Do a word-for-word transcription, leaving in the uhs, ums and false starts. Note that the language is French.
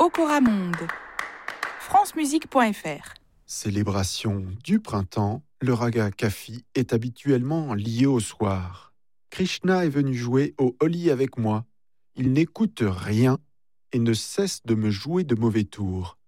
Okoramonde. francemusique point f r. Célébration du printemps, le raga Kafi est habituellement lié au soir. Krishna est venu jouer au Holi avec moi. Il n'écoute rien et ne cesse de me jouer de mauvais tours.